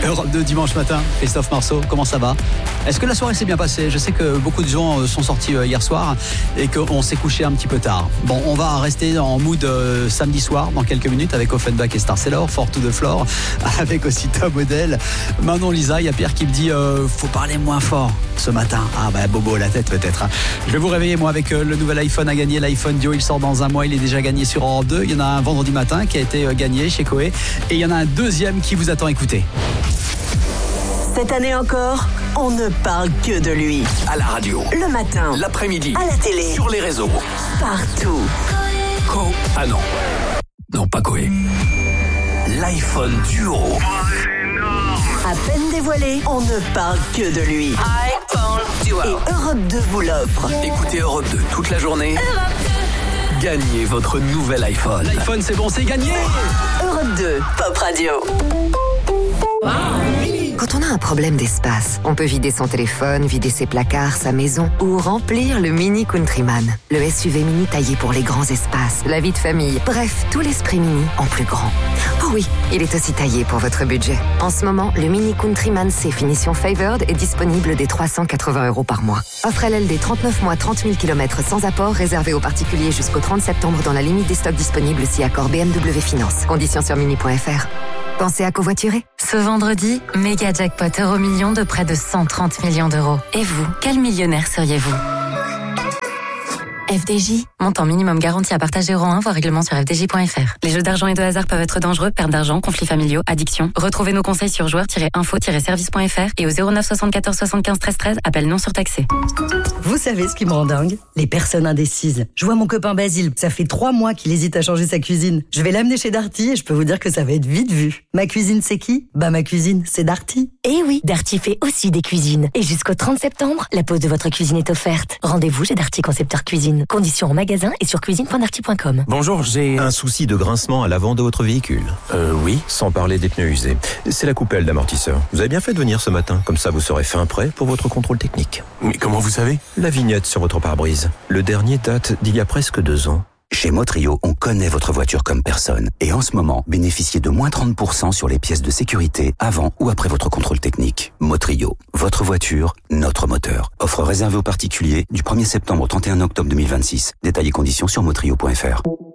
Europe 2 dimanche matin, Christophe Marceau, comment ça va? Est-ce que la soirée s'est bien passée? Je sais que beaucoup de gens sont sortis hier soir et qu'on s'est couché un petit peu tard. Bon, on va rester en mood samedi soir dans quelques minutes avec Offenbach et Star Sailor, Fort to the Floor, avec aussi Tom Odell, Manon Lisa. Il y a Pierre qui me dit faut parler moins fort ce matin. Ah bah bobo la tête peut-être. Je vais vous réveiller moi avec le nouvel iPhone à gagner, l'iPhone Duo. Il sort dans un mois, il est déjà gagné sur Europe 2. Il y en a un vendredi matin qui a été gagné chez Koé et il y en a un deuxième qui vous attend. Écoutez. Cette année encore, on ne parle que de lui. À la radio, le matin, l'après-midi, à la télé, sur les réseaux, partout. Ah non. Non, pas Koé. L'iPhone Duo. À peine dévoilé, on ne parle que de lui. iPhone Duo. Et Europe 2 vous l'offre. Écoutez Europe 2 toute la journée. Gagnez votre nouvel iPhone. L'iPhone, c'est bon, c'est gagné. Europe 2, Pop Radio. Quand on a un problème d'espace, on peut vider son téléphone, vider ses placards, sa maison ou remplir le Mini Countryman. Le SUV mini taillé pour les grands espaces, la vie de famille, bref, tout l'esprit mini en plus grand. Oh oui, il est aussi taillé pour votre budget. En ce moment, le Mini Countryman C finition Favored est disponible dès 380 € par mois. Offre LLD 39 mois, 30 000 km sans apport, réservé aux particuliers jusqu'au 30 septembre dans la limite des stocks disponibles si accord BMW Finance. Conditions sur mini.fr. Pensez à covoiturer? Ce vendredi, méga jackpot Euromillions de près de 130 millions d'euros. Et vous, quel millionnaire seriez-vous? FDJ, montant minimum garanti à partager euro 1, voire règlement sur fdj.fr. Les jeux d'argent et de hasard peuvent être dangereux, perte d'argent, conflits familiaux, addiction. Retrouvez nos conseils sur joueurs-info-service.fr et au 09 74 75 13 13, appel non surtaxé. Vous savez ce qui me rend dingue? Les personnes indécises. Je vois mon copain Basile, ça fait 3 mois qu'il hésite à changer sa cuisine. Je vais l'amener chez Darty et je peux vous dire que ça va être vite vu. Ma cuisine, c'est qui? Bah ma cuisine, c'est Darty. Eh oui, Darty fait aussi des cuisines. Et jusqu'au 30 septembre, la pose de votre cuisine est offerte. Rendez-vous chez Darty Concepteur Cuisine. Conditions en magasin et sur cuisine.darty.com. Bonjour, j'ai un souci de grincement à l'avant de votre véhicule. Oui. Sans parler des pneus usés. C'est la coupelle d'amortisseur. Vous avez bien fait de venir ce matin, comme ça vous serez fin prêt pour votre contrôle technique. Mais comment vous savez? La vignette sur votre pare-brise. Le dernier date d'il y a presque 2 ans. Chez Motrio, on connaît votre voiture comme personne. Et en ce moment, bénéficiez de moins 30% sur les pièces de sécurité avant ou après votre contrôle technique. Motrio, votre voiture, notre moteur. Offre réservée aux particuliers du 1er septembre au 31 octobre 2026. Détails et conditions sur motrio.fr.